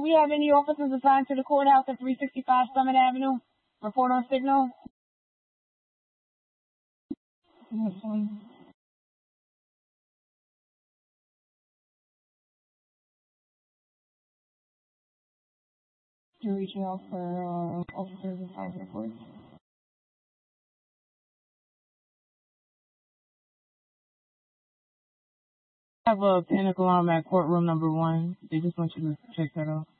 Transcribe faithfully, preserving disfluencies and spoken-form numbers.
we have any officers assigned to the courthouse at three sixty-five Summit Avenue? Report on signal. Yes, um, You're reaching out for uh, officers assigned to the court. I have a panic alarm at courtroom number one. They just want you to check that out.